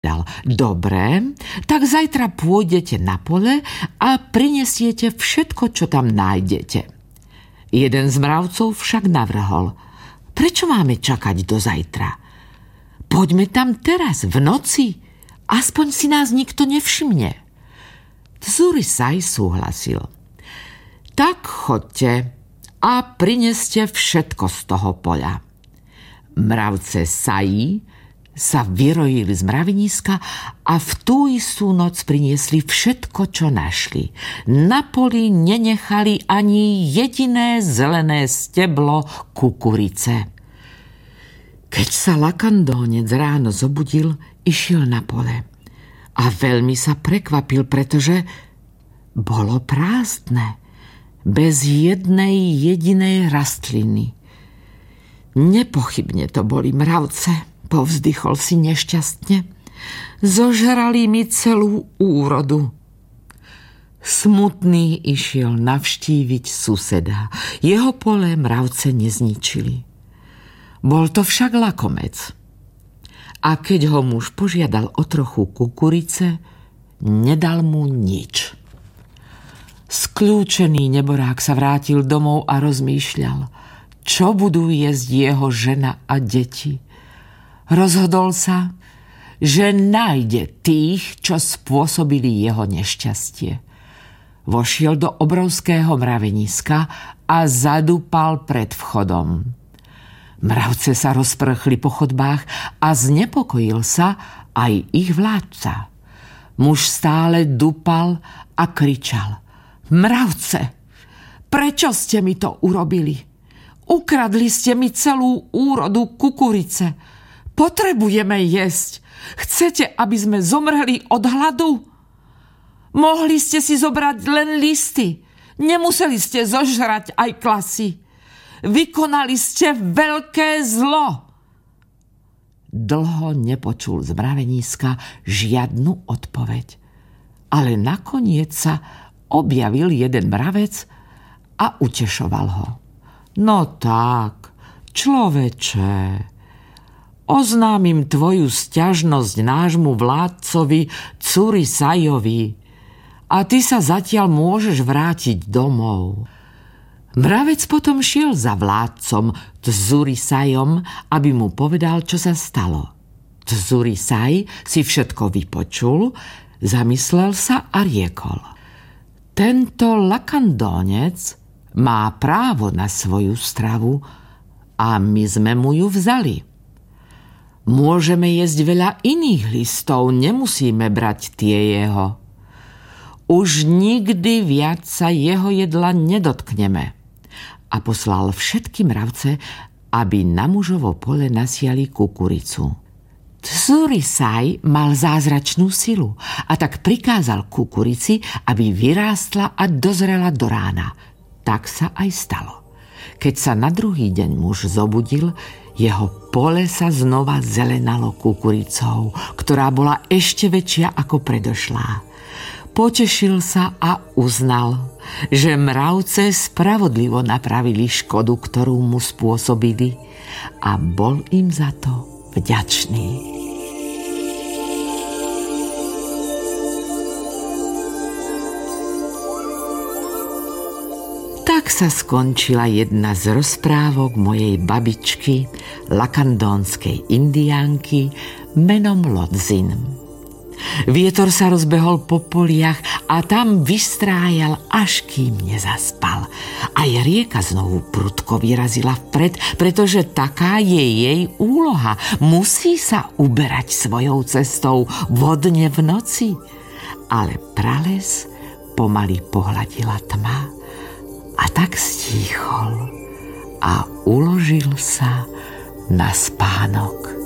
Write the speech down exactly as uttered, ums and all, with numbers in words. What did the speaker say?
Dobre, tak zajtra pôjdete na pole a prinesiete všetko, čo tam nájdete. Jeden z mravcov však navrhol: prečo máme čakať do zajtra? Poďme tam teraz, v noci, aspoň si nás nikto nevšimne. Tzurisaj súhlasil. Tak chodte a prineste všetko z toho poľa. Mravce Saji sa vyrojili z mraveniska a v tú istú noc priniesli všetko, čo našli. Na poli nenechali ani jediné zelené steblo kukurice. Keď sa Lakandónec ráno zobudil, išiel na pole a veľmi sa prekvapil, pretože bolo prázdne, bez jednej jedinej rastliny. Nepochybne to boli mravce, povzdychol si nešťastne. Zožrali mi celú úrodu. Smutný išiel navštíviť suseda. Jeho pole mravce nezničili. Bol to však lakomec. A keď ho muž požiadal o trochu kukurice, nedal mu nič. Skľúčený neborák sa vrátil domov a rozmýšľal, čo budú jesť jeho žena a deti. Rozhodol sa, že nájde tých, čo spôsobili jeho nešťastie. Vošiel do obrovského mraveniska a zadúpal pred vchodom. Mravce sa rozprchli po chodbách a znepokojil sa aj ich vládca. Muž stále dúpal a kričal: Mravce, prečo ste mi to urobili? Ukradli ste mi celú úrodu kukurice. Potrebujeme jesť. Chcete, aby sme zomreli od hladu? Mohli ste si zobrať len listy. Nemuseli ste zožrať aj klasy. Vykonali ste veľké zlo. Dlho nepočul z mraveniska žiadnu odpoveď. Ale nakoniec sa objavil jeden mravec a utešoval ho. No tak, človeče, oznámim tvoju sťažnosť nášmu vládcovi Tsurisajovi a ty sa zatiaľ môžeš vrátiť domov. Mravec potom šiel za vládcom Tzurisajom, aby mu povedal, čo sa stalo. Tzurisaj si všetko vypočul, zamyslel sa a riekol: Tento Lakandónec má právo na svoju stravu a my sme mu ju vzali. Môžeme jesť veľa iných listov, nemusíme brať tie jeho. Už nikdy viac sa jeho jedla nedotkneme. A poslal všetky mravce, aby na mužovo pole nasiali kukuricu. Tzurisaj mal zázračnú silu a tak prikázal kukurici, aby vyrástla a dozrela do rána. Tak sa aj stalo. Keď sa na druhý deň muž zobudil, jeho pole sa znova zelenalo kukuricou, ktorá bola ešte väčšia ako predošlá. Potešil sa a uznal, že mravce spravodlivo napravili škodu, ktorú mu spôsobili, a bol im za to vďačný. Tak sa skončila jedna z rozprávok mojej babičky, lakandónskej indiánky menom Lodzin. Vietor sa rozbehol po poliach a tam vystrájal, až kým nezaspal. Aj rieka znovu prudko vyrazila vpred, pretože taká je jej úloha. Musí sa uberať svojou cestou vodne v noci. Ale prales pomaly pohľadila tma a tak stíchol a uložil sa na spánok.